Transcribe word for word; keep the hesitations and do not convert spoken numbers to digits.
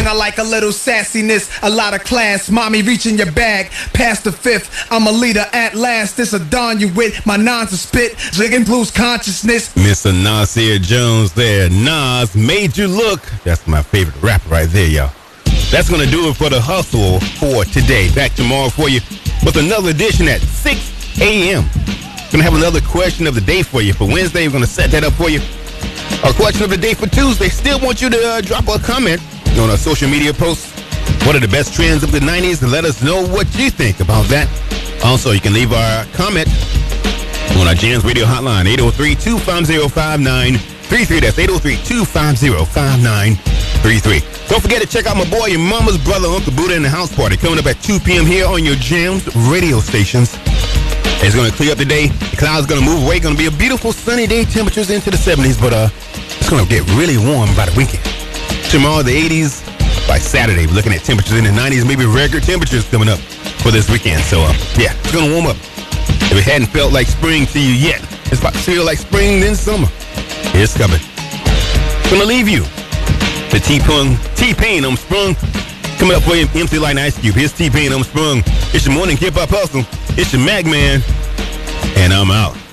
I like a little sassiness, a lot of class. Mommy reaching your bag, past the fifth. I'm a leader at last. This a dawn you with. My nines are spit, Ziggin Blues consciousness. Mister Nasir Jones there. Nas made you look. That's my favorite rapper right there, y'all. That's going to do it for the hustle for today. Back tomorrow for you with another edition at six a.m. Going to have another question of the day for you. For Wednesday, we're going to set that up for you. Our question of the day for Tuesday. Still want you to uh, drop a comment on our social media posts. What are the best trends of the nineties? And let us know what you think about that. Also, you can leave our comment on our Jams Radio hotline, eight oh three, two five oh, five nine three three. That's eight oh three, two five oh, five nine three three. Don't forget to check out my boy, your mama's brother, Uncle Buddha, in the house party coming up at two p.m. here on your Jams radio stations. It's going to clear up today. The clouds going to move away. Going to be a beautiful sunny day. Temperatures into the seventies, but uh, it's going to get really warm by the weekend. Tomorrow, the eighties. By Saturday, we're looking at temperatures in the nineties, maybe record temperatures coming up for this weekend. So, uh, yeah, it's going to warm up. If it hadn't felt like spring to you yet, it's about to feel like spring then summer. It's coming. Going to leave you. The T-Pain, T-Pain, I'm sprung. Coming up for you, M C Light and Ice Cube. Here's T-Pain, I'm sprung. It's your morning hip-hop hustle. It's your Mag Man. And I'm out.